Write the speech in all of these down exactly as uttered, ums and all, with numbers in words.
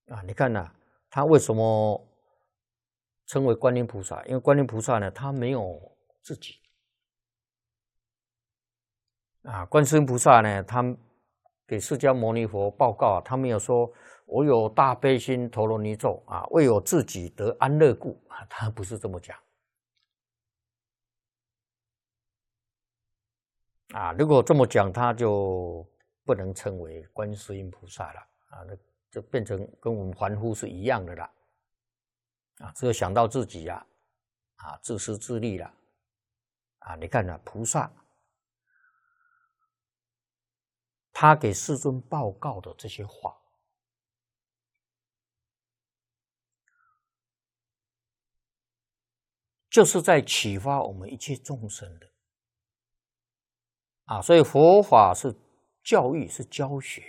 啊，你看呐、啊，他为什么称为观音菩萨？因为观音菩萨呢，他没有自己啊。观世音菩萨呢，他给释迦牟尼佛报告，他没有说我有大悲心陀罗尼咒啊，为我自己得安乐故啊，他不是这么讲啊。如果这么讲，他就不能称为观世音菩萨了啊，那就变成跟我们凡夫是一样的啦。啊，只有想到自己呀、啊，啊，自私自利了，啊，你看啊，菩萨他给世尊报告的这些话，就是在启发我们一切众生的，啊，所以佛法是教育，是教学，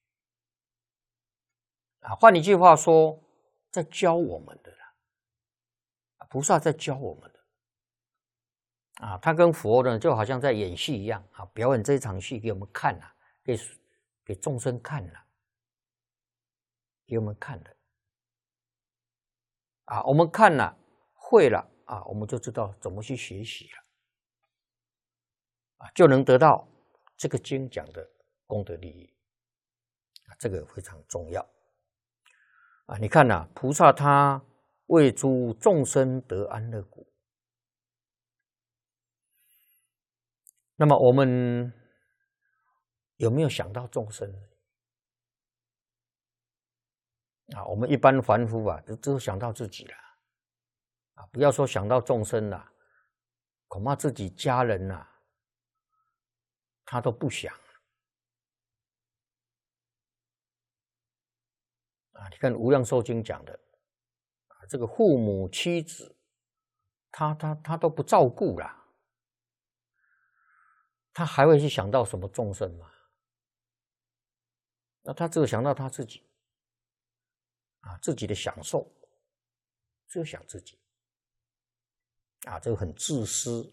啊，换一句话说，在教我们的啦，菩萨在教我们的。啊，他跟佛呢，就好像在演戏一样啊，表演这一场戏给我们看啊，给给众生看啊，给我们看的啊，我们看了会了啊，我们就知道怎么去学习了啊，就能得到这个经讲的功德利益啊，这个非常重要啊。你看呐、啊，菩萨他为诸众生得安乐故。那么我们有没有想到众生呢？啊，我们一般凡夫啊，只有想到自己了啊，不要说想到众生了，恐怕自己家人呐、啊，他都不想啊。你看《无量寿经》讲的啊，这个父母妻子，他他他都不照顾了。他还会去想到什么众生吗？那他只有想到他自己啊，自己的享受，只有想自己啊，这个很自私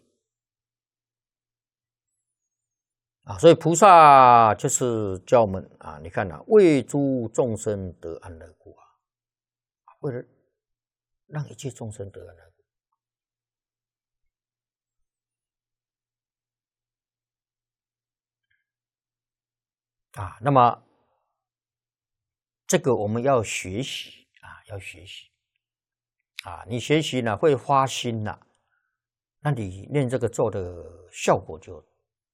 啊。所以菩萨就是教我们啊，你看啊，为诸众生得安乐故啊，为了让一切众生得安乐故。啊，那么这个我们要学习啊，要学习啊。你学习呢，会发心了，那你念这个咒的效果就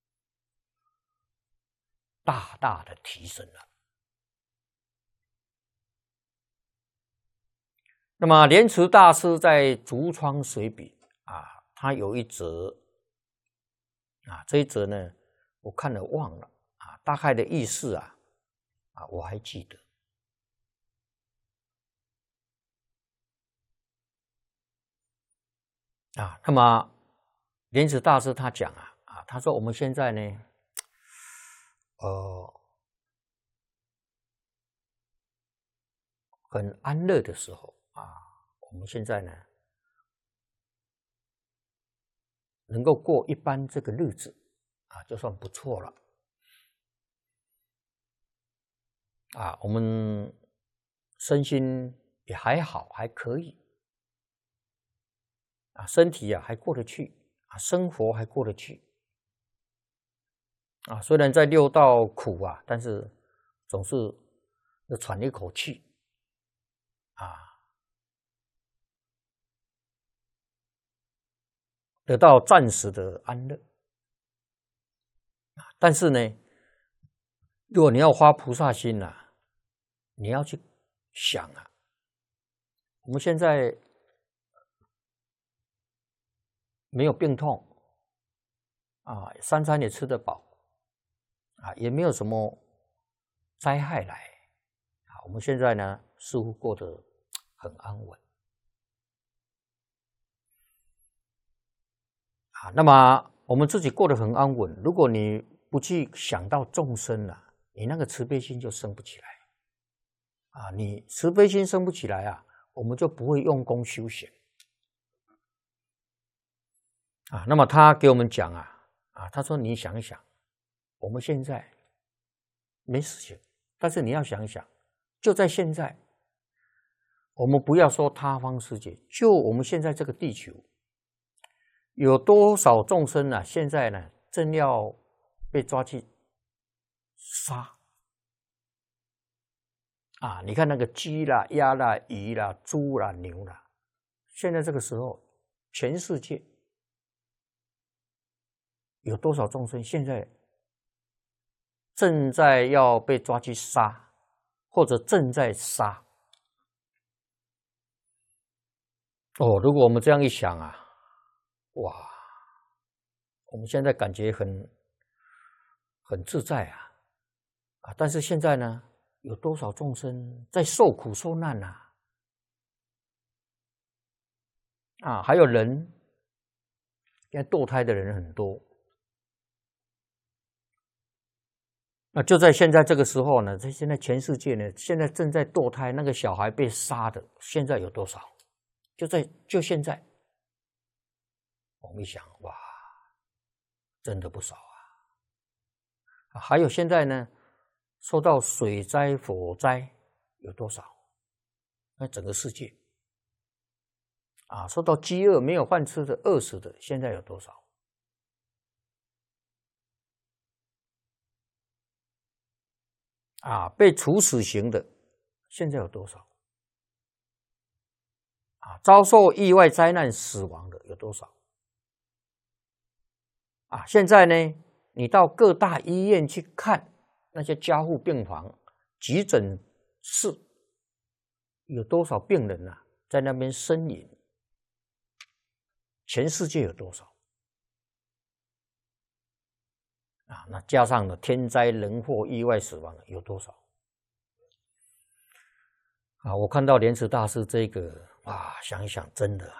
大大的提升了。那么莲池大师在《竹窗随笔》啊，他有一则啊，这一则呢，我看了忘了啊，大概的意思啊，啊，我还记得。啊，那么莲池大师他讲啊，啊，他说我们现在呢，呃，很安乐的时候啊，我们现在呢，能够过一般这个日子啊，就算不错了。啊，我们身心也还好，还可以。啊，身体啊还过得去，啊，生活还过得去。啊，虽然在六道苦啊，但是总是要喘一口气。啊，得到暂时的安乐。但是呢，如果你要发菩萨心啊，你要去想啊，我们现在没有病痛啊，三餐也吃得饱啊，也没有什么灾害来啊，我们现在呢似乎过得很安稳啊。那么我们自己过得很安稳，如果你不去想到众生啊，你那个慈悲心就生不起来啊。你慈悲心生不起来啊，我们就不会用功修行啊。那么他给我们讲啊，啊，他说你想一想，我们现在没事情，但是你要想一想，就在现在， 我们不要说他方世界，就我们现在这个地球，有多少众生啊？现在呢，正要被抓去杀啊！你看那个鸡啦、鸭啦、鱼啦、猪啦、牛啦，现在这个时候，全世界有多少众生现在正在要被抓去杀，或者正在杀？哦，如果我们这样一想啊，哇，我们现在感觉很很自在啊，啊！但是现在呢，有多少众生在受苦受难啊？啊，还有人，现在堕胎的人很多。那就在现在这个时候呢，在现在全世界呢，现在正在堕胎，那个小孩被杀的，现在有多少？就在就现在，我们一想，哇，真的不少啊！还有现在呢，受到水灾、火灾有多少？那整个世界啊，受到饥饿没有饭吃的、饿死的，现在有多少？啊，被处死刑的，现在有多少？啊，遭受意外灾难死亡的有多少？啊，现在呢，你到各大医院去看那些加护病房、急诊室，有多少病人啊，在那边呻吟？全世界有多少？啊，那加上了天灾人祸、意外死亡有多少？啊，我看到莲池大师这个，哇，想一想，真的啊，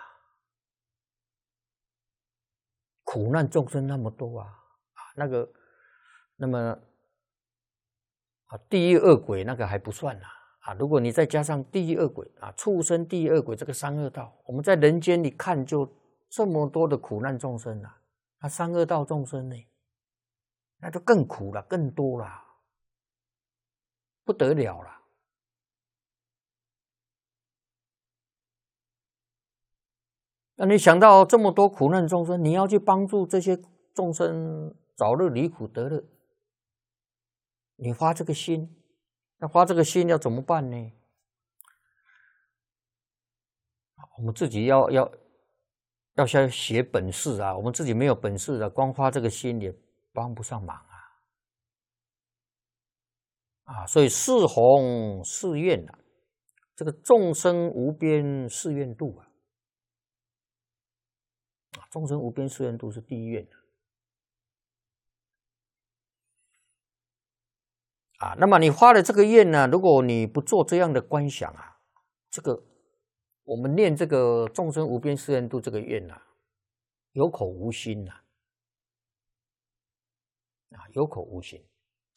苦难众生那么多啊，啊，那个，那么啊，地狱恶鬼那个还不算啦，啊，如果你再加上地狱恶鬼啊，畜生、地狱恶鬼这个三恶道，我们在人间一看就这么多的苦难众生啊，那三恶道众生呢？那就更苦了，更多了，不得了了。那你想到这么多苦难众生，你要去帮助这些众生早日离苦得乐，你发这个心，那发这个心要怎么办呢？我们自己要要要先写本事啊，我们自己没有本事的，光发这个心也帮不上忙啊。啊，所以四弘誓愿啊，这个众生无边誓愿度啊，啊，众生无边誓愿度是第一愿啊。那么你发了这个愿呢，如果你不做这样的观想啊，这个我们念这个众生无边誓愿度这个愿啊，有口无心呐，啊，有口无心。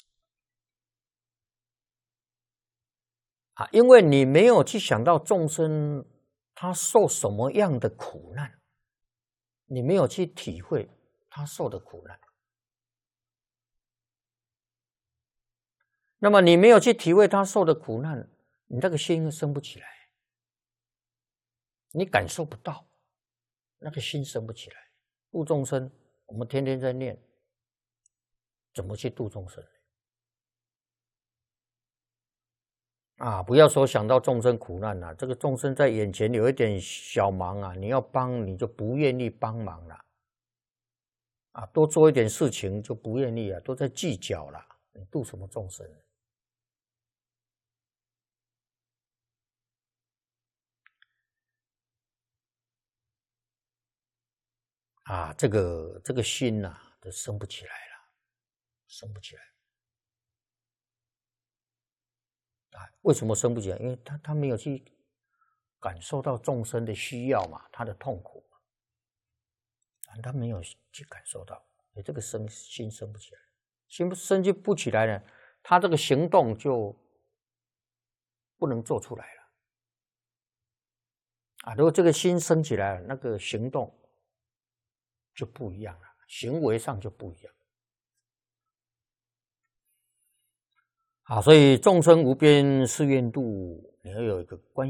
啊，因为你没有去想到众生他受什么样的苦难，你没有去体会他受的苦难，那么你没有去体会他受的苦难，你那个心生不起来，你感受不到，那个心生不起来。度众生，我们天天在念，怎么去度众生？啊，不要说想到众生苦难了，这个众生在眼前有一点小忙啊，你要帮你就不愿意帮忙了，啊，多做一点事情就不愿意了，都在计较了，你度什么众生？啊，这个这个心呐、啊，都生不起来了，生不起来。啊，为什么生不起来？因为他他没有去感受到众生的需要嘛，他的痛苦嘛，啊，他没有去感受到，所以这个生心生不起来，心不生就不起来呢，他这个行动就不能做出来了。啊，如果这个心生起来了，那个行动就不一样了，行为上就不一样。啊，所以众生无边誓愿度，你要有一个观